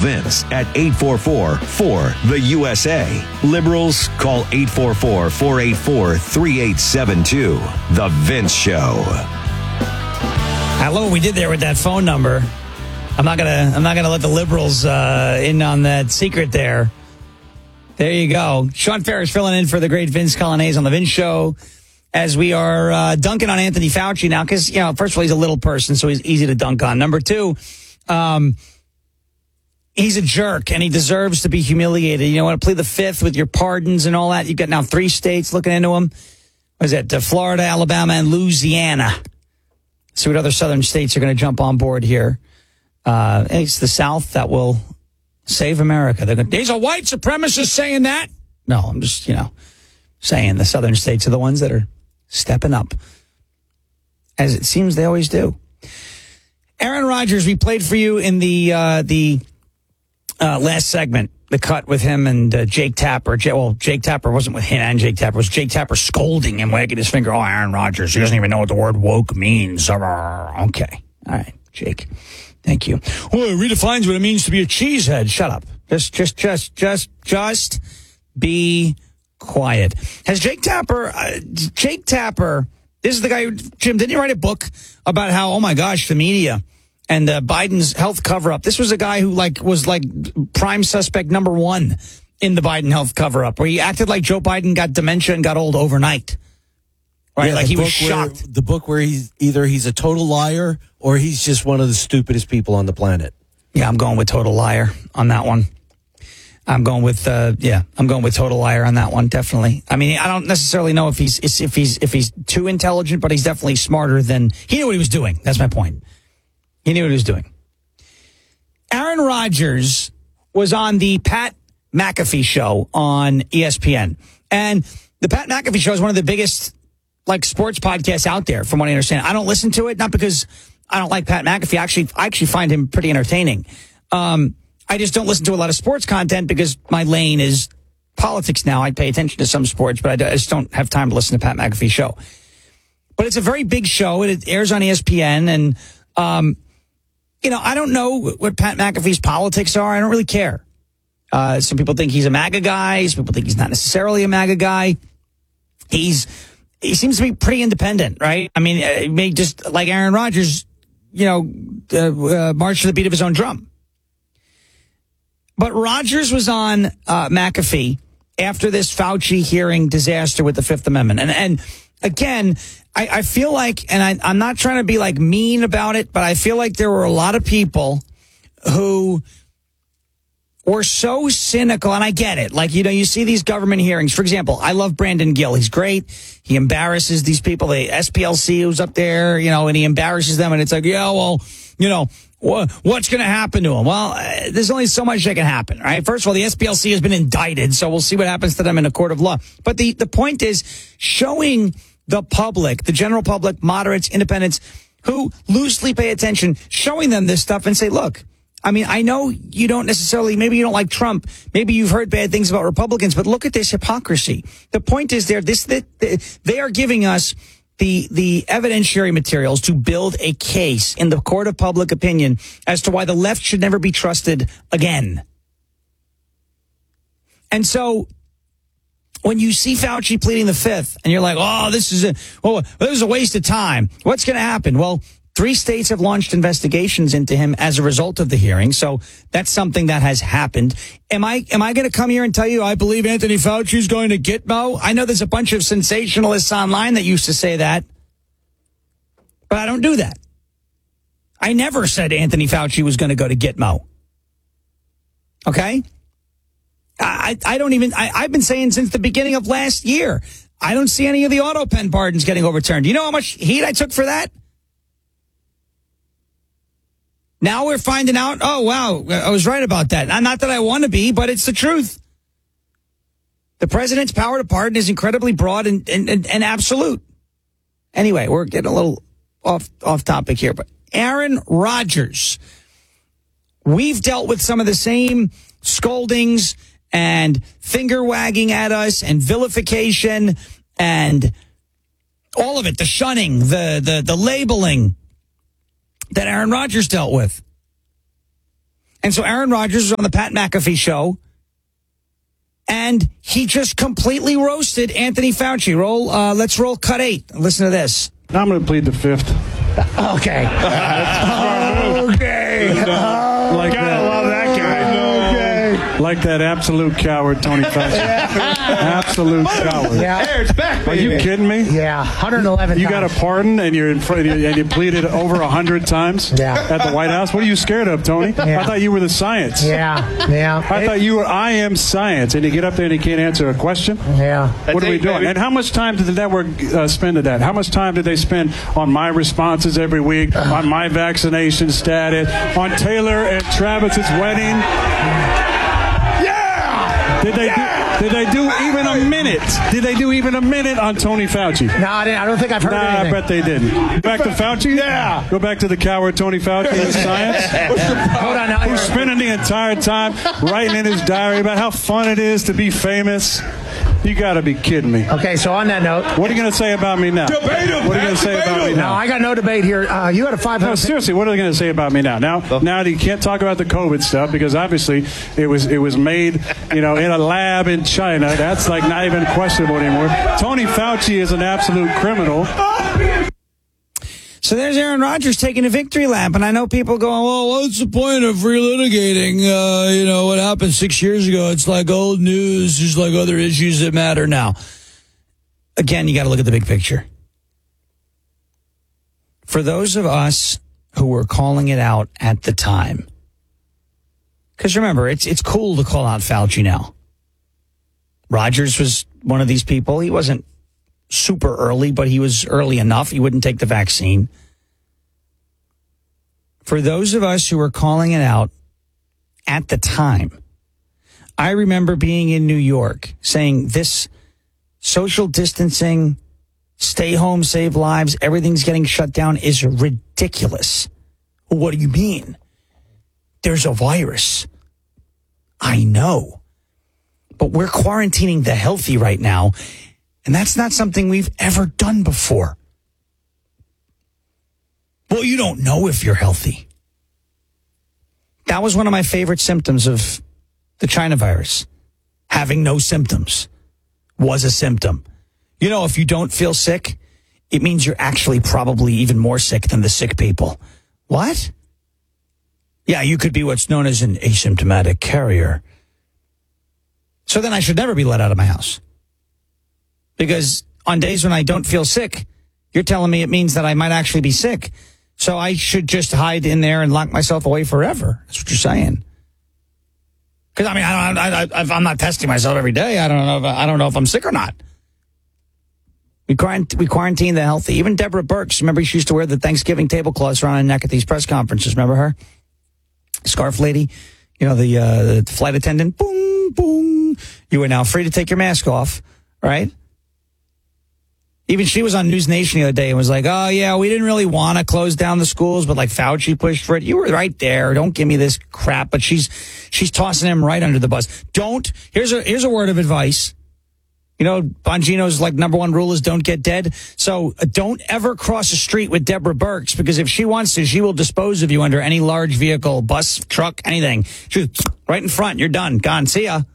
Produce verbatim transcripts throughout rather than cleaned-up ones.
Vince at eight four four, four, the U S A. Liberals, call eight four four, four eight four, three eight seven two. The Vince Show. I love what we did there with that phone number. I'm not gonna. I'm not gonna let the liberals uh, in on that secret there. There you go. Sean Ferris filling in for the great Vince Colonnese on the Vince Show, as we are uh, dunking on Anthony Fauci now, because you know, first of all, he's a little person, so he's easy to dunk on. Number two, um, he's a jerk, and he deserves to be humiliated. You know, want to plead the fifth with your pardons and all that. You've got now three states looking into him. What is that? Uh, Florida, Alabama, and Louisiana. See what other southern states are going to jump on board here. Uh, it's the South that will save America. They're going, there's a white supremacist saying that. No, I'm just, you know, saying the southern states are the ones that are stepping up, as it seems they always do. Aaron Rodgers, we played for you in the uh, the uh, last segment, the cut with him and uh, Jake Tapper. J- well, Jake Tapper wasn't with him and Jake Tapper. It was Jake Tapper scolding him, wagging his finger. Oh, Aaron Rodgers, he doesn't even know what the word woke means. Okay. All right, Jake. Thank you. Well, it redefines what it means to be a cheesehead. Shut up. Just, just, just, just, just be quiet. Has Jake Tapper, uh, Jake Tapper, this is the guy who, Jim, didn't you write a book about how, oh my gosh, the media and uh, Biden's health cover-up? This was a guy who like was like prime suspect number one in the Biden health cover-up, where he acted like Joe Biden got dementia and got old overnight. Right, yeah, like he was where, shocked. The book where he's either he's a total liar or he's just one of the stupidest people on the planet. Yeah, I'm going with total liar on that one. I'm going with uh, yeah, I'm going with total liar on that one. Definitely. I mean, I don't necessarily know if he's if he's if he's too intelligent, but he's definitely smarter than he knew what he was doing. That's my point. He knew what he was doing. Aaron Rodgers was on the Pat McAfee show on E S P N, and the Pat McAfee show is one of the biggest like sports podcasts out there, from what I understand. I don't listen to it, not because I don't like Pat McAfee. Actually, I actually find him pretty entertaining. Um, I just don't listen to a lot of sports content because my lane is politics now. I pay attention to some sports, but I just don't have time to listen to Pat McAfee's show. But it's a very big show. It airs on E S P N. And, um, you know, I don't know what Pat McAfee's politics are. I don't really care. Uh, some people think he's a MAGA guy. Some people think he's not necessarily a MAGA guy. He's... He seems to be pretty independent, right? I mean, he may just, like Aaron Rodgers, you know, uh, uh, march to the beat of his own drum. But Rodgers was on uh, McAfee after this Fauci hearing disaster with the Fifth Amendment. And, and again, I, I feel like, and I, I'm not trying to be like mean about it, but I feel like there were a lot of people who were so cynical, and I get it. Like, you know, you see these government hearings. For example, I love Brandon Gill. He's great. He embarrasses these people. The S P L C who's up there, you know, and he embarrasses them. And it's like, yeah, well, you know, wh- what's going to happen to him? Well, uh, there's only so much that can happen, right? First of all, the S P L C has been indicted, so we'll see what happens to them in a court of law. But the, the point is showing the public, the general public, moderates, independents, who loosely pay attention, showing them this stuff and say, look, I mean, I know you don't necessarily, maybe you don't like Trump. Maybe you've heard bad things about Republicans, but look at this hypocrisy. The point is there, this, that they are giving us the, the evidentiary materials to build a case in the court of public opinion as to why the left should never be trusted again. And so when you see Fauci pleading the fifth and you're like, oh, this is a, oh, this is a waste of time. What's going to happen? Well, three states have launched investigations into him as a result of the hearing. So that's something that has happened. Am I am I going to come here and tell you I believe Anthony Fauci is going to Gitmo? I know there's a bunch of sensationalists online that used to say that, but I don't do that. I never said Anthony Fauci was going to go to Gitmo. Okay? I, I don't even, I, I've been saying since the beginning of last year, I don't see any of the auto pen pardons getting overturned. Do you know how much heat I took for that? Now we're finding out, oh, wow, I was right about that. Not that I want to be, but it's the truth. The president's power to pardon is incredibly broad and, and, and, and absolute. Anyway, we're getting a little off, off topic here, but Aaron Rodgers, we've dealt with some of the same scoldings and finger wagging at us and vilification and all of it, the shunning, the, the, the labeling that Aaron Rodgers dealt with. And so Aaron Rodgers was on the Pat McAfee show, and he just completely roasted Anthony Fauci. Roll, uh, let's roll cut eight. Listen to this. Now I'm going to plead the fifth. Okay. okay. Like Gotta that. love that guy. Okay. Like that absolute coward, Tony Fauci. Absolute coward. Yeah. There, it's back, Are baby. you kidding me? Yeah. one hundred eleven You got a times. pardon and you're in front and you pleaded over a hundred times Yeah. at the White House. What are you scared of, Tony? Yeah. I thought you were the science. Yeah. Yeah. I thought you were I am science, and you get up there and you can't answer a question. Yeah. What are we eight, doing? baby. And how much time did the network uh, spend to that? How much time did they spend on my responses every week, on my vaccination status, on Taylor and Travis's wedding? Yeah. Did they do, did they do even a minute? Did they do even a minute on Tony Fauci? No, I, didn't, I don't think I've heard Nah, I anything. bet they didn't. Back to Fauci? Yeah. Go back to the coward Tony Fauci and science. Hold on. Now, Who's spending the entire time writing in his diary about how fun it is to be famous. You got to be kidding me. okay, so on that note, What are you going to say about me now? Debate him, What are you going to say debate about me him. no, now? I got no debate here. Uh, you had a five No, hundred. seriously, what are they going to say about me now? Now, now you can't talk about the COVID stuff because obviously it was it was made, you know, in a lab in China. That's like not even questionable anymore. Tony Fauci is an absolute criminal. So there's Aaron Rodgers taking a victory lap, and I know people going, well, what's the point of relitigating, uh, you know, what happened six years ago? It's like old news. There's like other issues that matter now. Again, you got to look at the big picture. For those of us who were calling it out at the time, because remember, it's it's cool to call out Fauci now. Rodgers was one of these people. He wasn't super early, but he was early enough. He wouldn't take the vaccine. For those of us who were calling it out at the time, I remember being in New York saying this social distancing, stay home, save lives, everything's getting shut down is ridiculous. What do you mean? There's a virus. I know. But we're quarantining the healthy right now. And that's not something we've ever done before. Well, you don't know if you're healthy. That was one of my favorite symptoms of the China virus. Having no symptoms was a symptom. You know, if you don't feel sick, it means you're actually probably even more sick than the sick people. What? Yeah, you could be what's known as an asymptomatic carrier. So then I should never be let out of my house. Because on days when I don't feel sick, you're telling me it means that I might actually be sick. So I should just hide in there and lock myself away forever. That's what you're saying. Because I mean, I don't, I, I, I'm not testing myself every day. I don't know. If, I don't know if I'm sick or not. We quarant- we quarantine the healthy. Even Deborah Birx, remember she used to wear the Thanksgiving tablecloths around her neck at these press conferences. Remember her? Scarf lady, you know, the, uh, the flight attendant. Boom, boom. You are now free to take your mask off, right? Even she was on News Nation the other day and was like, oh, yeah, we didn't really want to close down the schools, but like Fauci pushed for it. You were right there. Don't give me this crap. But she's she's tossing him right under the bus. Don't. Here's a here's a word of advice. You know, Bongino's like number one rule is don't get dead. So uh, don't ever cross a street with Deborah Birx, because if she wants to, she will dispose of you under any large vehicle, bus, truck, anything. She's right in front. You're done. Gone. See ya.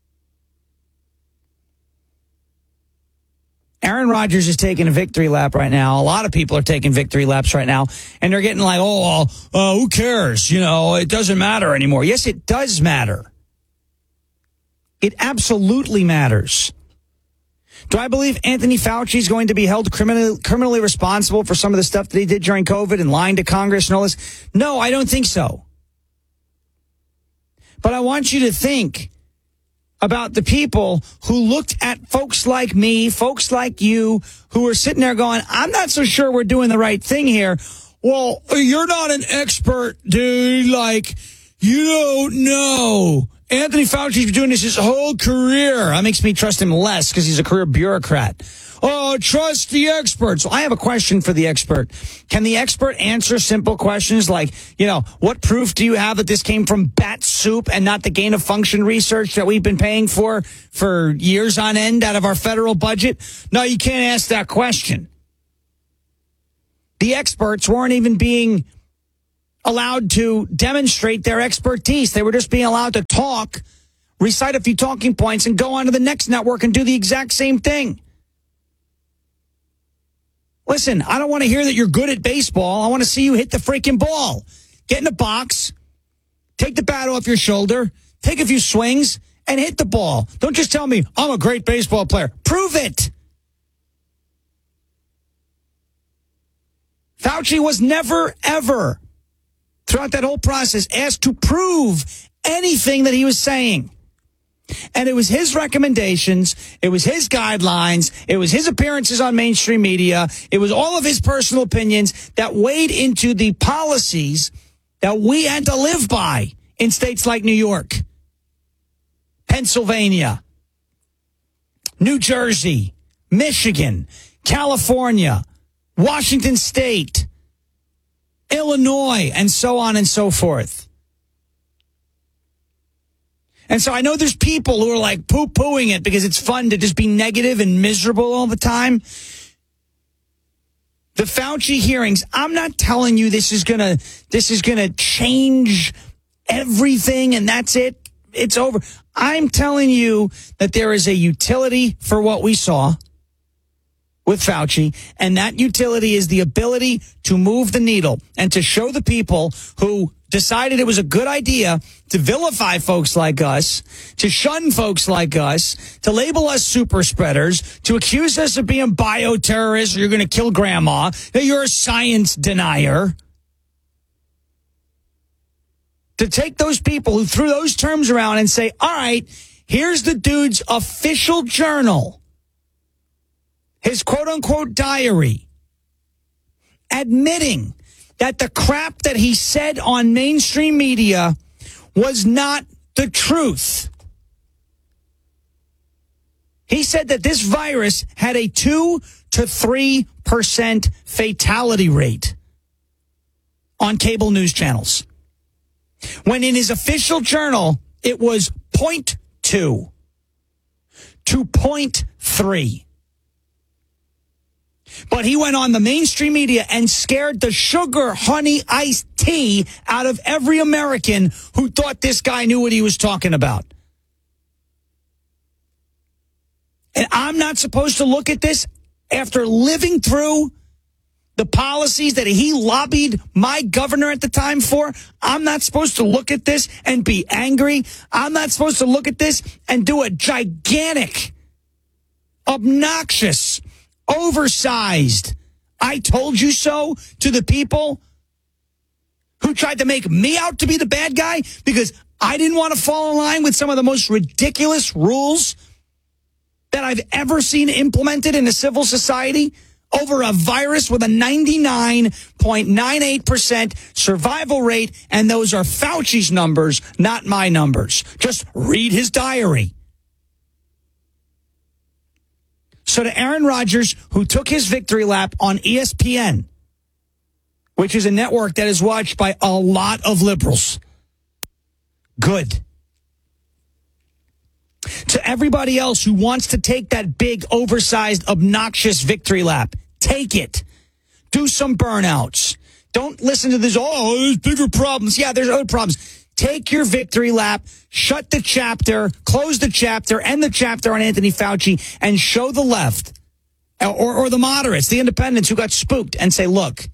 Aaron Rodgers is taking a victory lap right now. A lot of people are taking victory laps right now, and they're getting like, oh, uh, who cares? You know, it doesn't matter anymore. Yes, it does matter. It absolutely matters. Do I believe Anthony Fauci is going to be held criminally, criminally responsible for some of the stuff that he did during COVID and lying to Congress and all this? No, I don't think so. But I want you to think about the people who looked at folks like me, folks like you, who were sitting there going, I'm not so sure we're doing the right thing here. Well, you're not an expert, dude. Like, you don't know. Anthony Fauci's been doing this his whole career. That makes me trust him less because he's a career bureaucrat. Oh, trust the experts. Well, I have a question for the expert. Can the expert answer simple questions like, you know, what proof do you have that this came from bat soup and not the gain of function research that we've been paying for for years on end out of our federal budget? No, you can't ask that question. The experts weren't even being allowed to demonstrate their expertise. They were just being allowed to talk, recite a few talking points, and go on to the next network and do the exact same thing. Listen, I don't want to hear that you're good at baseball. I want to see you hit the freaking ball. Get in the box, take the bat off your shoulder, take a few swings, and hit the ball. Don't just tell me, I'm a great baseball player. Prove it. Fauci was never, ever, throughout that whole process, asked to prove anything that he was saying. And it was his recommendations, it was his guidelines, it was his appearances on mainstream media, it was all of his personal opinions that weighed into the policies that we had to live by in states like New York, Pennsylvania, New Jersey, Michigan, California, Washington State, Illinois, and so on and so forth. And so I know there's people who are like poo-pooing it because it's fun to just be negative and miserable all the time. The Fauci hearings, I'm not telling you this is gonna this is gonna change everything and that's it. It's over. I'm telling you that there is a utility for what we saw with Fauci, and that utility is the ability to move the needle and to show the people who decided it was a good idea to vilify folks like us, to shun folks like us, to label us super spreaders, to accuse us of being bioterrorists or you're going to kill grandma, that you're a science denier. To take those people who threw those terms around and say, all right, here's the dude's official journal, his quote-unquote diary, admitting that the crap that he said on mainstream media was not the truth. He said that this virus had a two to three percent fatality rate on cable news channels, when in his official journal, it was zero point two to zero point three. But he went on the mainstream media and scared the sugar honey iced tea out of every American who thought this guy knew what he was talking about. And I'm not supposed to look at this after living through the policies that he lobbied my governor at the time for. I'm not supposed to look at this and be angry. I'm not supposed to look at this and do a gigantic, obnoxious, oversized I told you so to the people who tried to make me out to be the bad guy because I didn't want to fall in line with some of the most ridiculous rules that I've ever seen implemented in a civil society over a virus with a ninety-nine point nine eight percent survival rate. And those are Fauci's numbers, not my numbers. Just read his diary. So to Aaron Rodgers, who took his victory lap on E S P N, which is a network that is watched by a lot of liberals, good. To everybody else who wants to take that big, oversized, obnoxious victory lap, take it. Do some burnouts. Don't listen to this, oh, there's bigger problems. Yeah, there's other problems. Take your victory lap, shut the chapter, close the chapter, end the chapter on Anthony Fauci, and show the left, or, or the moderates, the independents who got spooked, and say, look,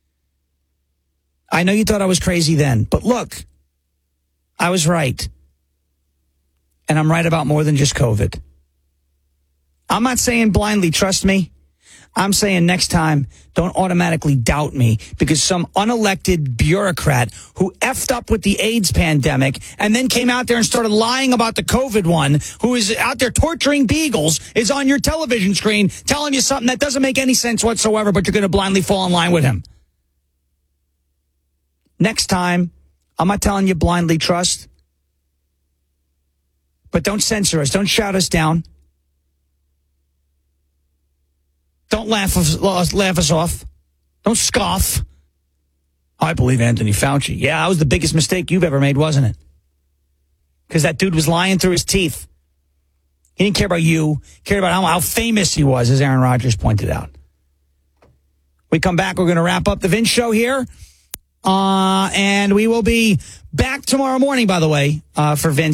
I know you thought I was crazy then, but look, I was right. And I'm right about more than just COVID. I'm not saying blindly trust me. I'm saying next time, don't automatically doubt me because some unelected bureaucrat who effed up with the AIDS pandemic and then came out there and started lying about the COVID one, who is out there torturing beagles, is on your television screen telling you something that doesn't make any sense whatsoever, but you're going to blindly fall in line with him. Next time, I'm not telling you blindly trust, but don't censor us. Don't shout us down. Don't laugh us, laugh us off. Don't scoff. I believe Anthony Fauci. Yeah, that was the biggest mistake you've ever made, wasn't it? Because that dude was lying through his teeth. He didn't care about you. He cared about how, how famous he was, as Aaron Rodgers pointed out. We come back, we're going to wrap up the Vince Show here Uh, and we will be back tomorrow morning, by the way, uh, for Vince.